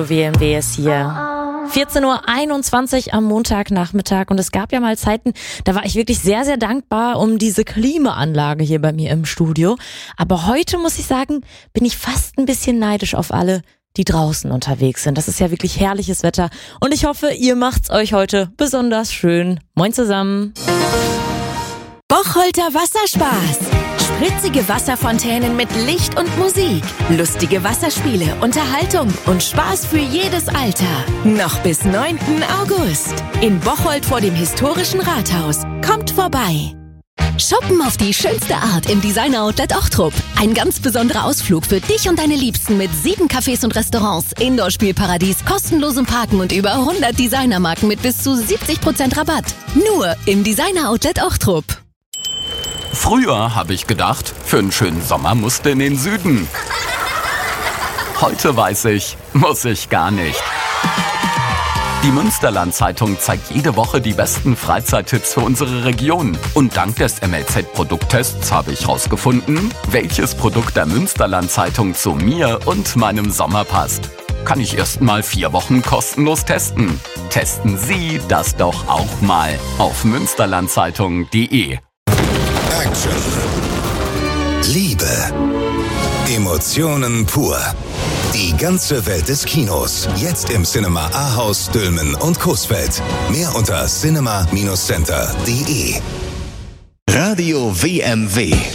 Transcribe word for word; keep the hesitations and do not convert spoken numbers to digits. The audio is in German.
W M W ist hier. vierzehn Uhr einundzwanzig am Montagnachmittag und es gab ja mal Zeiten, da war ich wirklich sehr, sehr dankbar um diese Klimaanlage hier bei mir im Studio. Aber heute muss ich sagen, bin ich fast ein bisschen neidisch auf alle, die draußen unterwegs sind. Das ist ja wirklich herrliches Wetter und ich hoffe, ihr macht's euch heute besonders schön. Moin zusammen. Bocholter Wasserspaß. Spritzige Wasserfontänen mit Licht und Musik. Lustige Wasserspiele, Unterhaltung und Spaß für jedes Alter. Noch bis neunten August. In Bocholt vor dem historischen Rathaus. Kommt vorbei. Shoppen auf die schönste Art im Designer-Outlet Ochtrup. Ein ganz besonderer Ausflug für dich und deine Liebsten mit sieben Cafés und Restaurants, Indoor-Spielparadies, kostenlosem Parken und über hundert Designermarken mit bis zu siebzig Prozent Rabatt. Nur im Designer-Outlet Ochtrup. Früher habe ich gedacht, für einen schönen Sommer musste in den Süden. Heute weiß ich, muss ich gar nicht. Die Münsterland-Zeitung zeigt jede Woche die besten Freizeittipps für unsere Region. Und dank des M L Z-Produkttests habe ich herausgefunden, welches Produkt der Münsterland-Zeitung zu mir und meinem Sommer passt. Kann ich erst mal vier Wochen kostenlos testen. Testen Sie das doch auch mal auf münsterlandzeitung punkt de. Action, Liebe, Emotionen pur. Die ganze Welt des Kinos. Jetzt im Cinema Ahaus, Dülmen und Coesfeld. Mehr unter cinema Bindestrich center punkt de. Radio W M W.